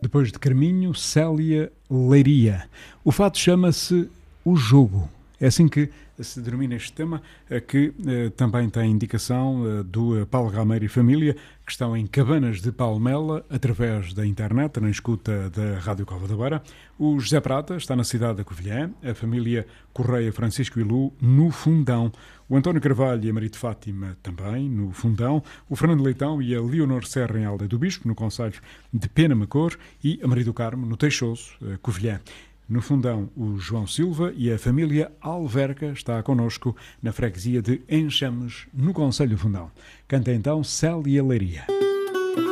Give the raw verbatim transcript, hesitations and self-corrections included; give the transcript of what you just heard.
Depois de Carminho, Célia Leiria. O fato chama-se O Jogo. É assim que se denomina este tema, que eh, também tem indicação eh, do Paulo Galmeiro e família, que estão em Cabanas de Palmela, através da internet, na escuta da Rádio Cova da Beira. O José Prata está na cidade da Covilhã, a família Correia, Francisco e Lu, no Fundão. O António Carvalho e a Maria de Fátima também, no Fundão. O Fernando Leitão e a Leonor Serra, em Aldeia do Bispo, no concelho de Penamacor. E a Maria do Carmo, no Teixoso, Covilhã. No Fundão, o João Silva e a família Alverca está connosco na freguesia de Enxames, no concelho Fundão. Canta então Célia Leiria.